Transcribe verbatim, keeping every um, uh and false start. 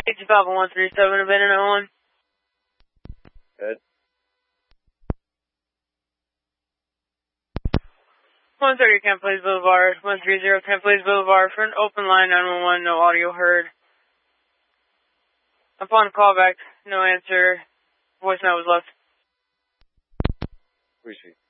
H Papa one three seven, abandoned at one. Good. one thirty Camp Place Boulevard, one thirty Camp Place Boulevard, for an open line nine one one, no audio heard. Upon callback, no answer, voicemail was left. Appreciate it.